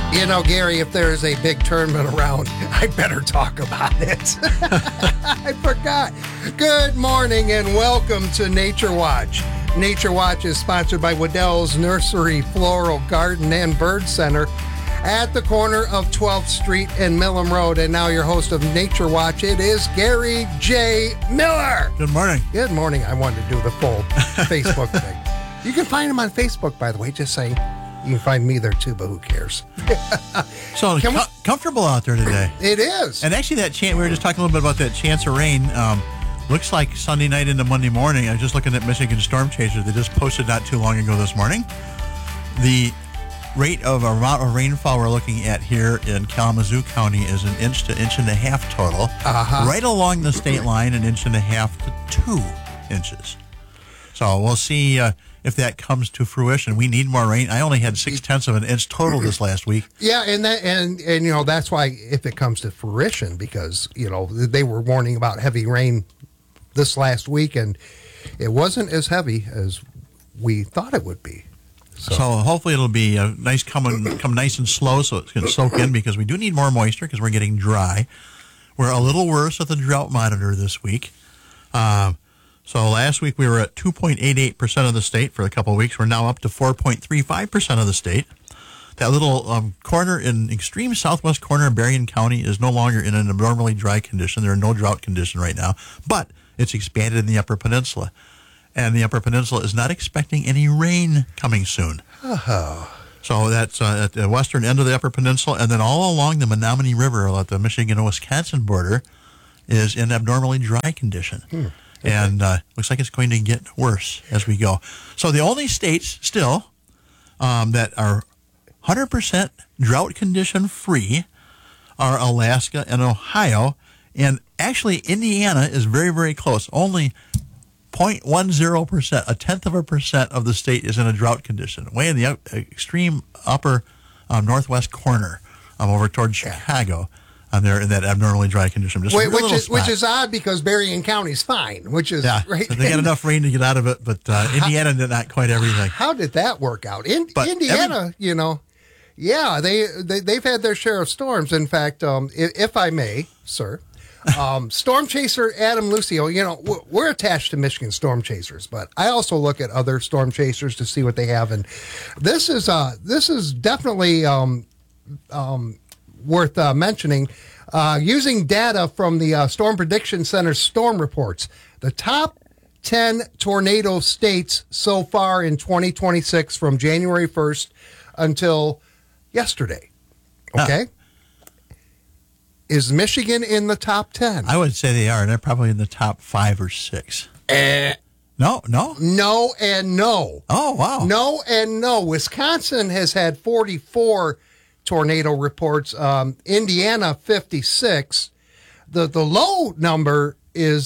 You know, Gary, if there's a big tournament around, I better talk about it. I forgot. Good morning and welcome to Nature Watch. Nature Watch is sponsored by Waddell's Nursery, Floral, Garden, and Bird Center at the corner of 12th Street and Millam Road. And now your host of Nature Watch, it is Gary J. Miller. Good morning. Good morning. I wanted to do the full Facebook thing. You can find him on Facebook, by the way, just saying. You can find me there too, but who cares? So comfortable out there today. It is. And actually that chance, we were just talking a little bit about that chance of rain. Looks like Sunday night into Monday morning. I was just looking at Michigan Storm Chaser. They just posted not too long ago this morning. The rate of amount of rainfall we're looking at here in Kalamazoo County is 1 inch to inch and a half total. Right along the state line, 1.5 inches to 2 inches. So we'll see if that comes to fruition. We need more rain. I only had 0.6 of an inch total this last week. Yeah, and you know, that's why if it comes to fruition, because you know they were warning about heavy rain this last week, and it wasn't as heavy as we thought it would be. So hopefully it'll be nice, come nice and slow, so it's going to soak in, because we do need more moisture because we're getting dry. We're a little worse with the drought monitor this week. So last week we were at 2.88% of the state for a couple of weeks. We're now up to 4.35% of the state. That little corner in extreme southwest corner of Berrien County is no longer in an abnormally dry condition. There are no drought condition right now, but it's expanded in the Upper Peninsula. And the Upper Peninsula is not expecting any rain coming soon. So that's at the western end of the Upper Peninsula, and then all along the Menominee River at the Michigan-Wisconsin border is in abnormally dry condition. Okay. And looks like it's going to get worse as we go. So the only states still that are 100% drought condition free are Alaska and Ohio. And actually, Indiana is very, very close. Only 0.10%, 0.1% of the state is in a drought condition. Way in the extreme upper northwest corner over towards Chicago. And they're in that abnormally dry condition. Just which is odd because Berrien County's fine, which is right. So they got enough rain to get out of it, but Indiana did not quite everything. How did that work out? Indiana, you know, yeah, they've had their share of storms. In fact, if I may, sir, Storm Chaser Adam Lucio, you know, we're attached to Michigan Storm Chasers, but I also look at other Storm Chasers to see what they have, and this is definitely worth mentioning. Using data from the Storm Prediction Center storm reports, the top 10 tornado states so far in 2026 from January 1st until yesterday. Okay? Is Michigan in the top 10? I would say they are. They're probably in the top 5 or 6. No? No and no. Oh, wow. No and no. Wisconsin has had 44 tornado reports. Indiana 56. The low number is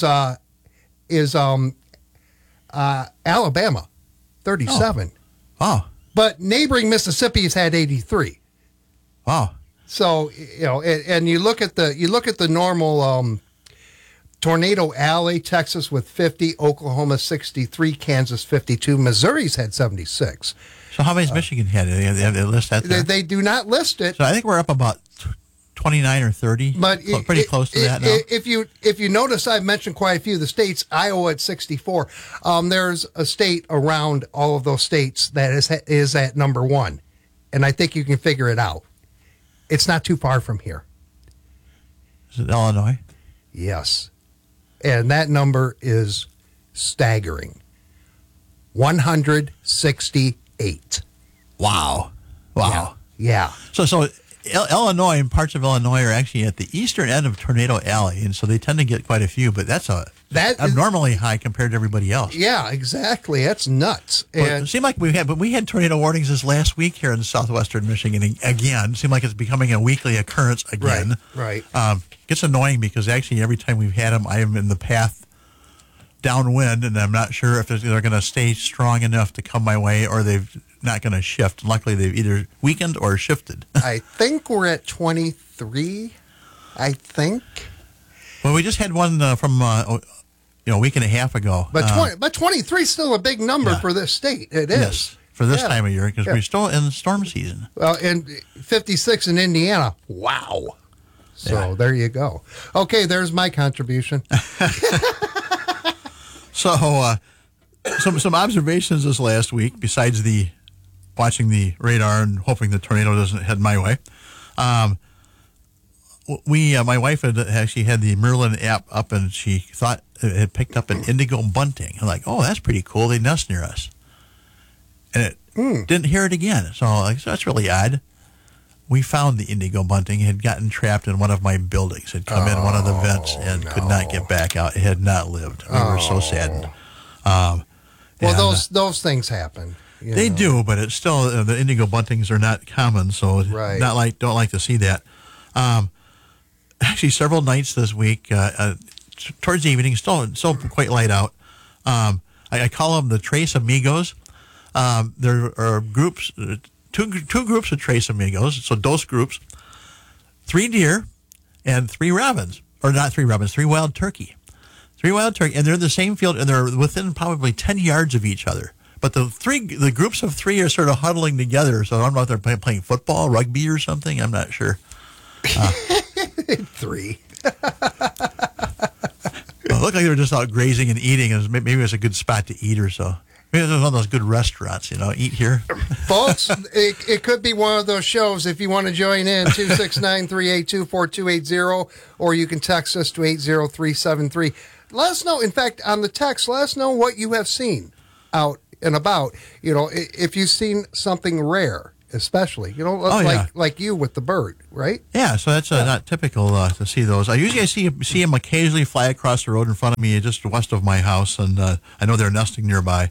Alabama 37. Oh. But neighboring Mississippi's had 83. Wow. So, you know, and you look at the normal Tornado Alley, Texas with 50, Oklahoma 63, Kansas 52, Missouri's had 76. So how many's Michigan had? They list that there? They do not list it. So I think we're up about 29 or 30, but pretty close to that now. If you notice, I've mentioned quite a few of the states. Iowa at 64. There's a state around all of those states that is at number 1, and I think you can figure it out. It's not too far from here. Is it Illinois? Yes, and that number is staggering. 168. Wow. Yeah. So Illinois and parts of Illinois are actually at the eastern end of Tornado Alley, and so they tend to get quite a few, but that's abnormally high compared to everybody else. Yeah, exactly. That's nuts. Well, it seemed like we had tornado warnings this last week here in southwestern Michigan again. It seemed like it's becoming a weekly occurrence again. Right. Gets annoying because actually every time we've had them, I am in the path downwind, and I'm not sure if they're going to stay strong enough to come my way or they're not going to shift. Luckily, they've either weakened or shifted. I think we're at 23, I think. Well, we just had one from a week and a half ago. But 23 is still a big number for this state. It is. Yes. for this time of year because we're still in storm season. Well, and 56 in Indiana. Wow. So there you go. Okay, there's my contribution. So some observations this last week, besides the watching the radar and hoping the tornado doesn't head my way. My wife had actually had the Merlin app up, and she thought it had picked up an indigo bunting. I'm like, oh, that's pretty cool. They nest near us. And it didn't hear it again. So that's really odd. We found the indigo bunting. It had gotten trapped in one of my buildings. It had come in one of the vents and could not get back out. It had not lived. We were so saddened. Well, those things happen. They do, but it's still the indigo buntings are not common, so don't like to see that. Actually, several nights this week, towards the evening, still quite light out. I call them the Tres Amigos. There are groups, two groups of Tres Amigos, so dos groups, 3 deer and 3 robins, or not 3 robins, 3 wild turkey. 3 wild turkey, and they're in the same field, and they're within probably 10 yards of each other. But the groups of 3 are sort of huddling together, so I don't know if they're playing football, rugby, or something. I'm not sure. 3. Well, it looked like they were just out grazing and eating, and maybe it was a good spot to eat or so. Maybe it was one of those good restaurants, eat here. Folks, it could be one of those shows. If you want to join in, 269-382-4280, or you can text us to 80373. Let us know. In fact, on the text, let us know what you have seen out and about. If you've seen something rare, especially, like you with the bird, right? Yeah, so that's not typical to see those. I usually see them occasionally fly across the road in front of me just west of my house, and I know they're nesting nearby.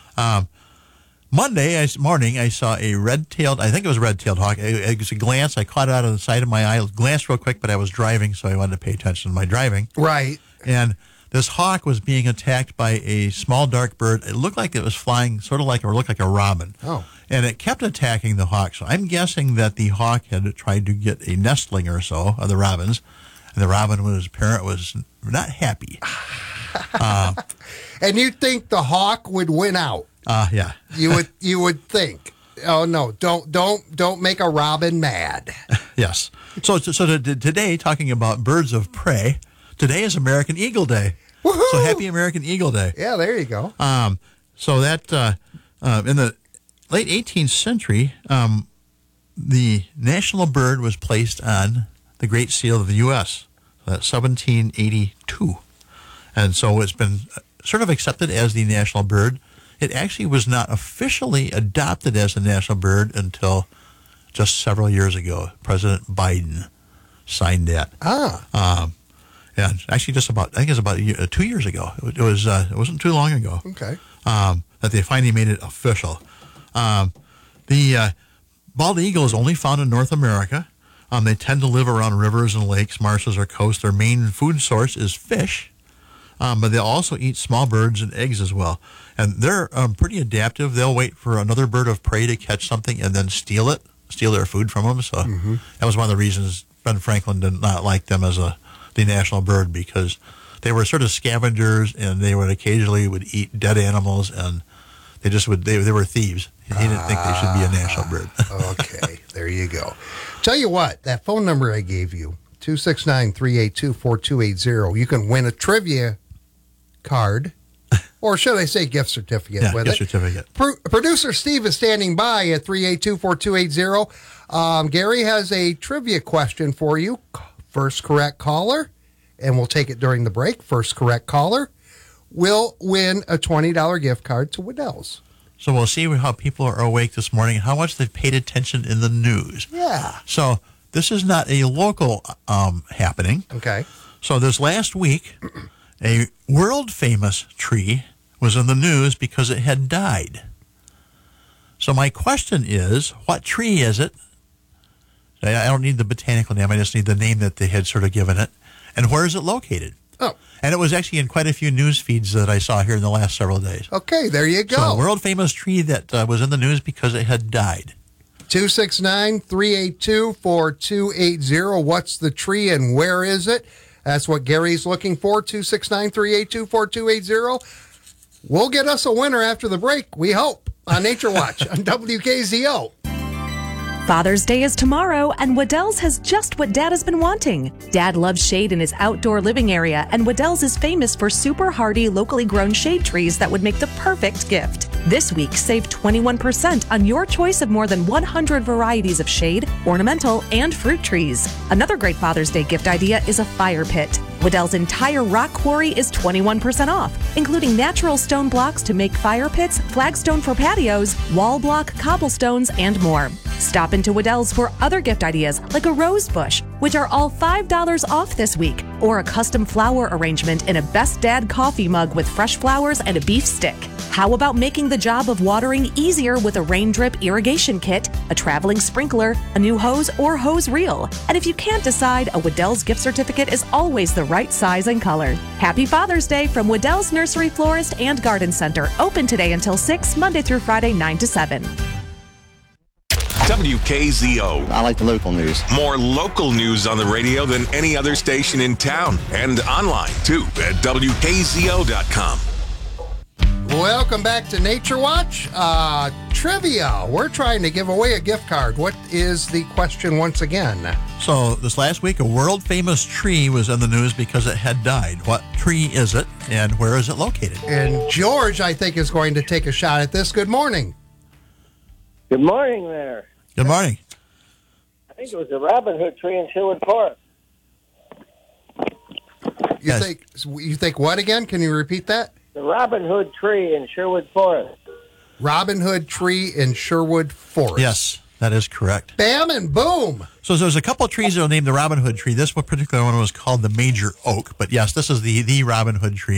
Monday morning, I saw a red-tailed, I think it was a red-tailed hawk. It was a glance. I caught it out of the side of my eye. I glanced real quick, but I was driving, so I wanted to pay attention to my driving. Right. And this hawk was being attacked by a small dark bird. It looked like it was flying looked like a robin. Oh. And it kept attacking the hawk. So I'm guessing that the hawk had tried to get a nestling or so of the robins. And the robin's parent was not happy. And you'd think the hawk would win out. Yeah. You would think. Oh no! Don't make a robin mad. Yes. So today, talking about birds of prey, today is American Eagle Day. Woohoo! So happy American Eagle Day. Yeah, there you go. So that in the late 18th century, the national bird was placed on the Great Seal of the U.S. That's 1782, and so it's been sort of accepted as the national bird. It actually was not officially adopted as the national bird until just several years ago. President Biden signed that. Yeah, actually, I think it's about 2 years ago. It wasn't too long ago. Okay. That they finally made it official. The bald eagle is only found in North America. They tend to live around rivers and lakes, marshes, or coasts. Their main food source is fish, but they also eat small birds and eggs as well. And they're pretty adaptive. They'll wait for another bird of prey to catch something and then steal their food from them. So that was one of the reasons Ben Franklin did not like them as the national bird, because they were sort of scavengers, and they would occasionally eat dead animals, and they were thieves. He didn't think they should be a national bird. Okay, there you go. Tell you what, that phone number I gave you, 269-382-4280, you can win a trivia card, or should I say gift certificate with gift it. certificate. Producer Steve is standing by at 382-4280. Gary has a trivia question for you. First correct caller, and we'll take it during the break. First correct caller will win a $20 gift card to Waddell's. So we'll see how people are awake this morning, how much they've paid attention in the news. Yeah. So this is not a local happening. Okay. So this last week, a world-famous tree was in the news because it had died. So my question is, what tree is it? I don't need the botanical name. I just need the name that they had sort of given it. And where is it located? Oh. And it was actually in quite a few news feeds that I saw here in the last several days. Okay, there you go. So a world-famous tree that was in the news because it had died. 269-382-4280. What's the tree and where is it? That's what Gary's looking for, 269-382-4280. We'll get us a winner after the break, we hope. on Nature Watch on WKZO. Father's Day is tomorrow, and Waddell's has just what Dad has been wanting. Dad loves shade in his outdoor living area, and Waddell's is famous for super hardy, locally grown shade trees that would make the perfect gift. This week, save 21% on your choice of more than 100 varieties of shade, ornamental, and fruit trees. Another great Father's Day gift idea is a fire pit. Waddell's entire rock quarry is 21% off, including natural stone blocks to make fire pits, flagstone for patios, wall block, cobblestones, and more. Stop into Waddell's for other gift ideas like a rose bush, which are all $5 off this week, or a custom flower arrangement in a Best Dad coffee mug with fresh flowers and a beef stick. How about making the job of watering easier with a rain drip irrigation kit, a traveling sprinkler, a new hose, or hose reel? And if you can't decide, a Waddell's gift certificate is always the right size and color. Happy Father's Day from Waddell's Nursery Florist and Garden Center. Open today until 6, Monday through Friday, 9 to 7. WKZO. I like the local news. More local news on the radio than any other station in town. And online, too, at WKZO.com. Welcome back to Nature Watch. Trivia. We're trying to give away a gift card. What is the question once again? So this last week, a world-famous tree was in the news because it had died. What tree is it, and where is it located? And George, I think, is going to take a shot at this. Good morning. Good morning there. Good morning. I think it was the Robin Hood tree in Sherwood Forest. You think what again? Can you repeat that? The Robin Hood tree in Sherwood Forest. Robin Hood tree in Sherwood Forest. Yes, that is correct. Bam and boom. So there's a couple of trees that are named the Robin Hood tree. This one particular one was called the Major Oak. But yes, this is the Robin Hood tree.